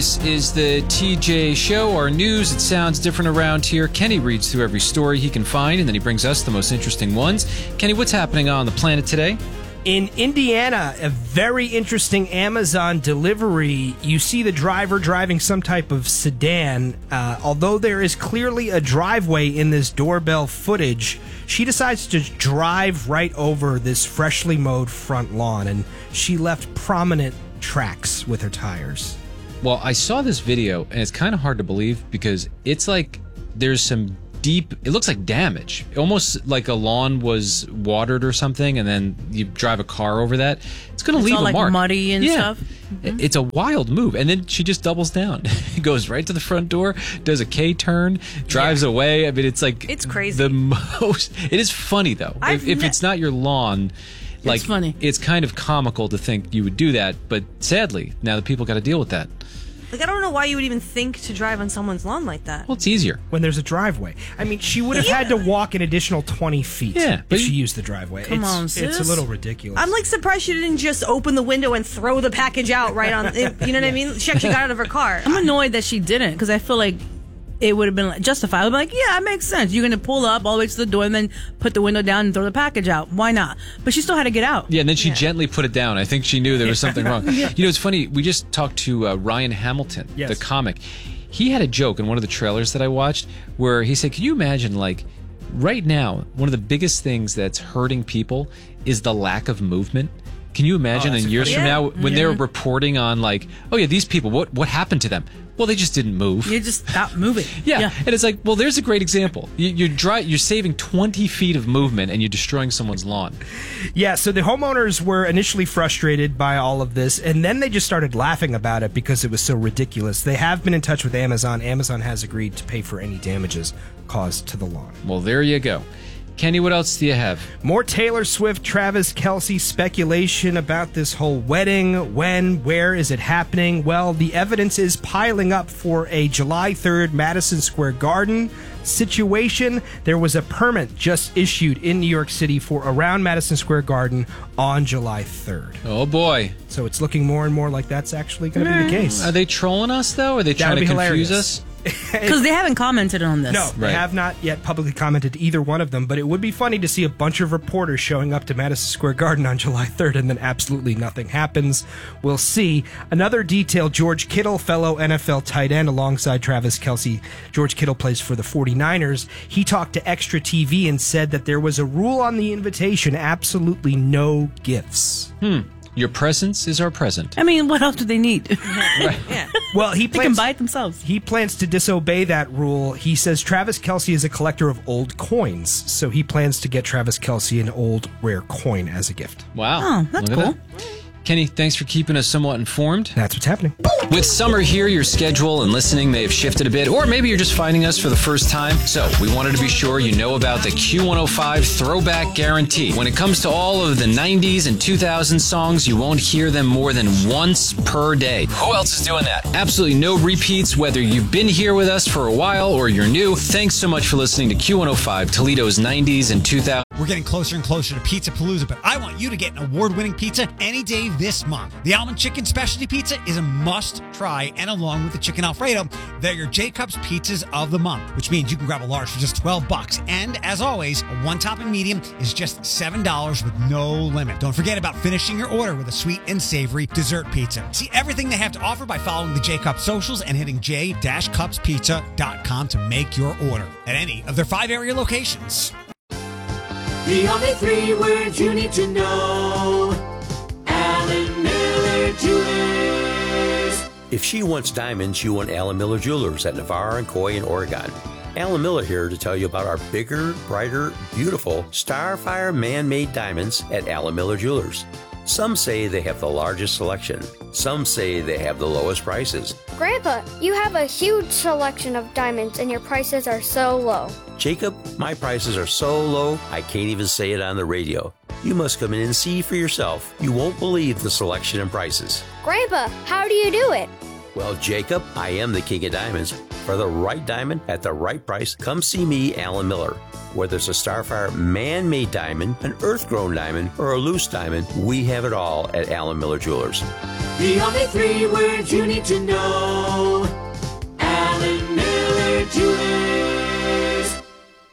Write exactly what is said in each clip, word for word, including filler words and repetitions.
This is the T J Show, our news. It sounds different around here. Kenny reads through every story he can find, and then he brings us the most interesting ones. Kenny, what's happening on the planet today? In Indiana, a very interesting Amazon delivery. You see the driver driving some type of sedan. Uh, although there is clearly a driveway in this doorbell footage, she decides to drive right over this freshly mowed front lawn, and she left prominent tracks with her tires. Well, I saw this video, and it's kind of hard to believe because it's like there's some deep, it looks like damage. Almost like a lawn was watered or something, and then you drive a car over that. It's going to leave all a like mark. Muddy and yeah. stuff. Mm-hmm. It's a wild move. And then she just doubles down. Goes right to the front door, does a K-turn, drives yeah. away. I mean, it's like... It's crazy. The most... It is funny, though. If, if it's not your lawn... Like, it's funny. It's kind of comical to think you would do that, but sadly, now the people got to deal with that. Like, I don't know why you would even think to drive on someone's lawn like that. Well, it's easier. When there's a driveway. I mean, she would have yeah. had to walk an additional twenty feet yeah, if she used the driveway. Come it's, on, sis. It's a little ridiculous. I'm, like, surprised she didn't just open the window and throw the package out right on... You know what yeah. I mean? She actually got out of her car. I'm annoyed that she didn't, because I feel like it would have been like justified. I'd be like, yeah, it makes sense. You're going to pull up all the way to the door and then put the window down and throw the package out. Why not? But she still had to get out. Yeah, and then she yeah. gently put it down. I think she knew there was something wrong. yeah. You know, it's funny. We just talked to uh, Ryan Hamilton, yes. the comic. He had a joke in one of the trailers that I watched where he said, can you imagine, like, right now, one of the biggest things that's hurting people is the lack of movement. Can you imagine oh, in years yeah. from now when yeah. they're reporting on, like, oh, yeah, these people, what what happened to them? Well, they just didn't move. You just stop moving. yeah. yeah. And it's like, well, there's a great example. You, you're, dry, you're saving twenty feet of movement and you're destroying someone's lawn. Yeah, so the homeowners were initially frustrated by all of this, and then they just started laughing about it because it was so ridiculous. They have been in touch with Amazon. Amazon has agreed to pay for any damages caused to the lawn. Well, there you go. Kenny, what else do you have? More Taylor Swift, Travis Kelce speculation about this whole wedding. When, where is it happening? Well, the evidence is piling up for a July third Madison Square Garden situation. There was a permit just issued in New York City for around Madison Square Garden on July third. Oh, boy. So it's looking more and more like that's actually going to be the case. Are they trolling us, though? Are they trying to confuse hilarious. us? Because they haven't commented on this. No, they Right. have not yet publicly commented either one of them, but it would be funny to see a bunch of reporters showing up to Madison Square Garden on July third and then absolutely nothing happens. We'll see. Another detail, George Kittle, fellow N F L tight end alongside Travis Kelce. George Kittle plays for the forty-niners. He talked to Extra T V and said that there was a rule on the invitation, absolutely no gifts. Hmm. Your presence is our present. I mean, what else do they need? Right. Yeah. Well, he They plans, can buy it themselves. He plans to disobey that rule. He says Travis Kelce is a collector of old coins, so he plans to get Travis Kelce an old rare coin as a gift. Wow. Oh, that's Look at cool. that. Kenny, thanks for keeping us somewhat informed. That's what's happening. With summer here, your schedule and listening may have shifted a bit, or maybe you're just finding us for the first time. So we wanted to be sure you know about the Q one oh five Throwback Guarantee. When it comes to all of the nineties and two thousand songs, you won't hear them more than once per day. Who else is doing that? Absolutely no repeats, whether you've been here with us for a while or you're new. Thanks so much for listening to Q one oh five, Toledo's nineties and two thousands. We're getting closer and closer to Pizza Palooza, but I want you to get an award-winning pizza any day this month. The Almond Chicken Specialty Pizza is a must-try, and along with the Chicken Alfredo, they're your Jacob's Pizzas of the month, which means you can grab a large for just twelve bucks. And as always, a one-topping medium is just seven dollars with no limit. Don't forget about finishing your order with a sweet and savory dessert pizza. See everything they have to offer by following the Jacobs socials and hitting j dash cups pizza dot com to make your order at any of their five area locations. The only three words you need to know. Alan Miller Jewelers. If she wants diamonds, you want Alan Miller Jewelers at Navarre and Coy in Oregon. Alan Miller here to tell you about our bigger, brighter, beautiful Starfire man-made diamonds at Alan Miller Jewelers. Some say they have the largest selection. Some say they have the lowest prices. Grandpa, you have a huge selection of diamonds and your prices are so low. Jacob, my prices are so low, I can't even say it on the radio. You must come in and see for yourself. You won't believe the selection and prices. Grandpa, how do you do it? Well, Jacob, I am the king of diamonds. For the right diamond at the right price, come see me, Alan Miller. Whether it's a Starfire man-made diamond, an earth-grown diamond, or a loose diamond, we have it all at Alan Miller Jewelers. The only three words you need to know. Alan Miller Jewelers.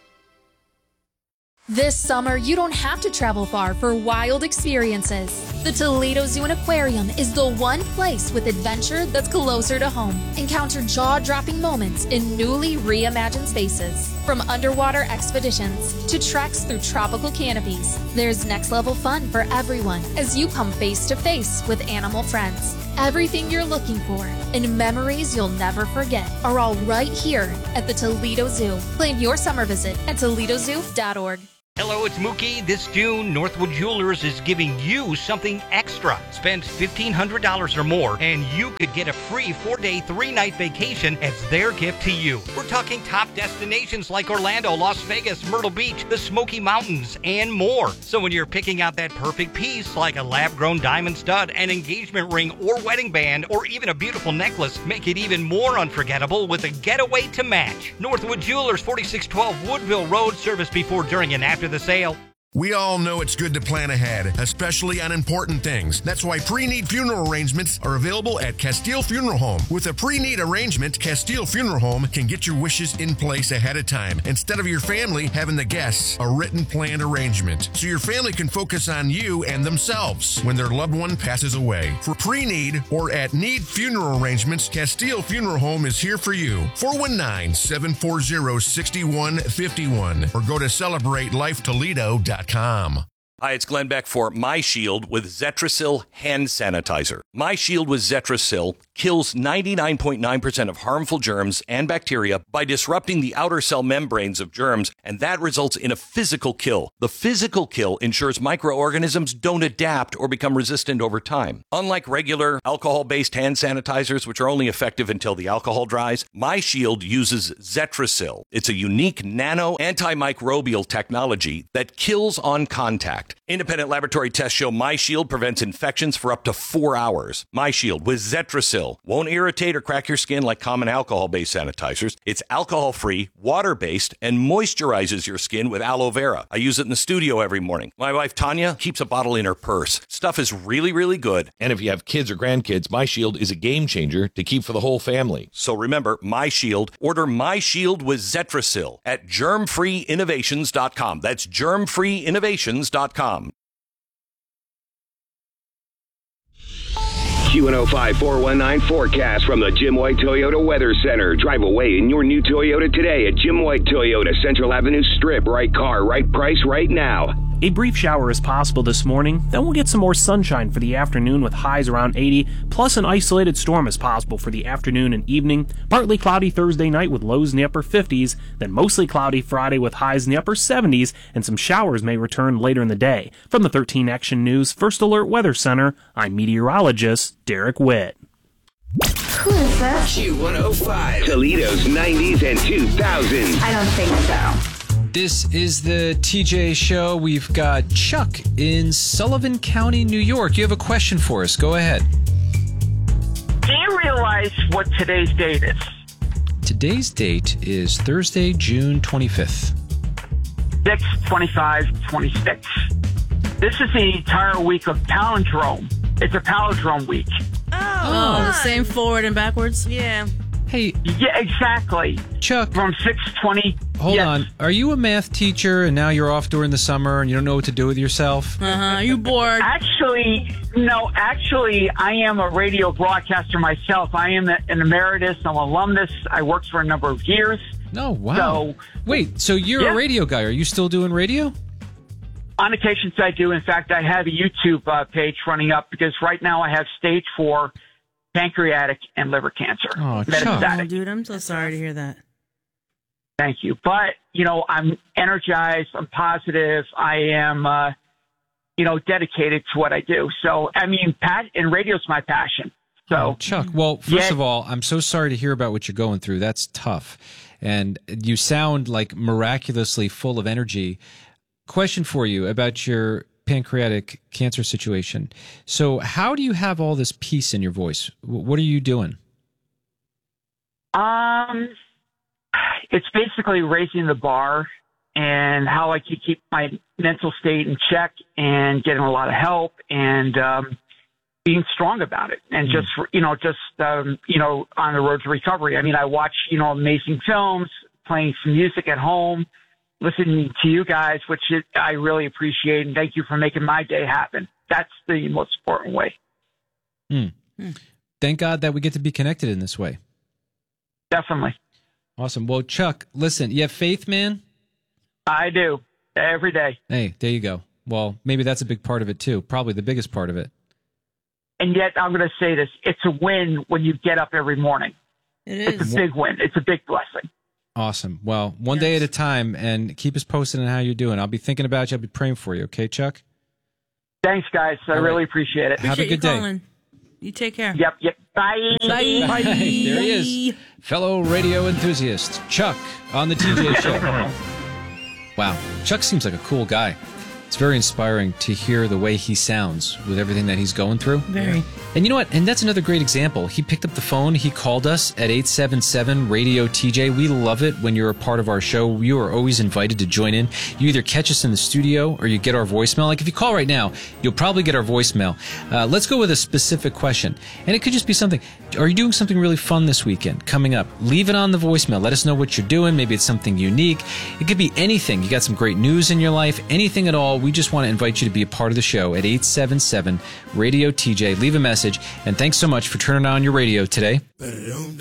This summer, you don't have to travel far for wild experiences. The Toledo Zoo and Aquarium is the one place with adventure that's closer to home. Encounter jaw-dropping moments in newly reimagined spaces. From underwater expeditions to treks through tropical canopies, there's next-level fun for everyone as you come face-to-face with animal friends. Everything you're looking for and memories you'll never forget are all right here at the Toledo Zoo. Plan your summer visit at Toledo Zoo dot org. Hello, it's Mookie. This June, Northwood Jewelers is giving you something extra. Spend fifteen hundred dollars or more, and you could get a free four-day, three-night vacation as their gift to you. We're talking top destinations like Orlando, Las Vegas, Myrtle Beach, the Smoky Mountains, and more. So when you're picking out that perfect piece, like a lab-grown diamond stud, an engagement ring, or wedding band, or even a beautiful necklace, make it even more unforgettable with a getaway to match. Northwood Jewelers, forty-six twelve Woodville Road, service before, during, and after the sale. We all know it's good to plan ahead, especially on important things. That's why pre-need funeral arrangements are available at Castile Funeral Home. With a pre-need arrangement, Castile Funeral Home can get your wishes in place ahead of time, instead of your family having the guests a written planned arrangement, so your family can focus on you and themselves when their loved one passes away. For pre-need or at need funeral arrangements, Castile Funeral Home is here for you. four one nine, seven four zero, six one five one or go to celebrate life toledo dot com. Hi, it's Glenn Beck for MyShield with Zetrasil hand sanitizer. MyShield with Zetrasil kills ninety-nine point nine percent of harmful germs and bacteria by disrupting the outer cell membranes of germs, and that results in a physical kill. The physical kill ensures microorganisms don't adapt or become resistant over time. Unlike regular alcohol-based hand sanitizers, which are only effective until the alcohol dries, MyShield uses Zetrasil. It's a unique nano antimicrobial technology that kills on contact. Independent laboratory tests show MyShield prevents infections for up to four hours. MyShield with Zetrasil won't irritate or crack your skin like common alcohol-based sanitizers. It's alcohol-free, water-based, and moisturizes your skin with aloe vera. I use it in the studio every morning. My wife, Tanya, keeps a bottle in her purse. Stuff is really, really good. And if you have kids or grandkids, MyShield is a game changer to keep for the whole family. So remember, MyShield. Order MyShield with Zetrasil at germ free innovations dot com. That's germ free innovations dot com. Q one oh five four one nine forecast from the Jim White Toyota Weather Center. Drive away in your new Toyota today at Jim White Toyota, Central Avenue Strip. Right car, right price, right now. A brief shower is possible this morning, then we'll get some more sunshine for the afternoon with highs around eighty, plus an isolated storm is possible for the afternoon and evening. Partly cloudy Thursday night with lows in the upper fifties, then mostly cloudy Friday with highs in the upper seventies, and some showers may return later in the day. From the thirteen Action News First Alert Weather Center, I'm meteorologist Derek Witt. Who is this? Q one oh five. Toledo's nineties and two thousands. I don't think so. This is the T J Show. We've got Chuck in Sullivan County, New York. You have a question for us. Go ahead. Do you realize what today's date is? Today's date is Thursday, June twenty-fifth. six, twenty-five, twenty-six. This is the entire week of palindrome. It's a palindrome week. Oh, oh the same forward and backwards? Yeah. Hey. Yeah, exactly. Chuck. From six twenty. Hold yes. on. Are you a math teacher and now you're off during the summer and you don't know what to do with yourself? Uh-huh. Are you bored? Actually, no. Actually, I am a radio broadcaster myself. I am an emeritus. I'm an alumnus. I worked for a number of years. No, wow. So, Wait, so you're yeah. a radio guy. Are you still doing radio? On occasions, I do. In fact, I have a YouTube uh, page running up because right now I have stage four pancreatic and liver cancer. Oh, oh, dude, I'm so sorry to hear that. Thank you. But, you know, I'm energized. I'm positive. I am, uh, you know, dedicated to what I do. So, I mean, Pat, and radio's my passion. So, oh, Chuck, well, first yeah. of all, I'm so sorry to hear about what you're going through. That's tough. And you sound like miraculously full of energy. Question for you about your pancreatic cancer situation. So how do you have all this peace in your voice? What are you doing? Um, it's basically raising the bar and how I can keep my mental state in check and getting a lot of help and um, being strong about it. And mm. just, you know, just, um, you know, on the road to recovery. I mean, I watch, you know, amazing films, playing some music at home, listening to you guys, which is, I really appreciate. And thank you for making my day happen. That's the most important way. Mm. Mm. Thank God that we get to be connected in this way. Definitely. Awesome. Well, Chuck, listen, you have faith, man? I do. Every day. Hey, there you go. Well, maybe that's a big part of it, too. Probably the biggest part of it. And yet, I'm going to say this. It's a win when you get up every morning. It is. It's a big win. It's a big blessing. Awesome. Well, one Yes. day at a time, and keep us posted on how you're doing. I'll be thinking about you. I'll be praying for you. Okay, Chuck? Thanks, guys. I All right. really appreciate it. Have a Appreciate good you day. calling. You take care. Yep, yep. Bye. Bye. Bye. There he is. Fellow radio enthusiast, Chuck, on the T J Show. Wow. Chuck seems like a cool guy. It's very inspiring to hear the way he sounds with everything that he's going through. Very. And you know what? And that's another great example. He picked up the phone. He called us at eight seven seven radio T J. We love it when you're a part of our show. You are always invited to join in. You either catch us in the studio or you get our voicemail. Like if you call right now, you'll probably get our voicemail. Uh, let's go with a specific question. And it could just be something. Are you doing something really fun this weekend coming up? Leave it on the voicemail. Let us know what you're doing. Maybe it's something unique. It could be anything. You got some great news in your life, anything at all. We just want to invite you to be a part of the show at eight seven seven radio T J. Leave a message. And thanks so much for turning on your radio today.